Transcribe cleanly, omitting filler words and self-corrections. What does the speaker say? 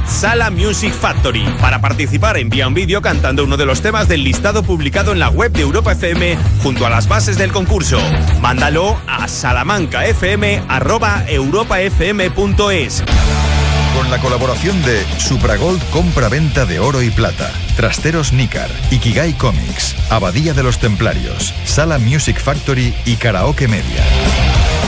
Sala Music Factory. Para participar, envía un vídeo cantando uno de los temas del listado publicado en la web de Europa FM junto a las bases del concurso. Mándalo a salamancafm@europafm.es. Con la colaboración de Supragold, compra-venta de oro y plata, Trasteros Nícar, Ikigai Comics, Abadía de los Templarios, Sala Music Factory y Karaoke Media.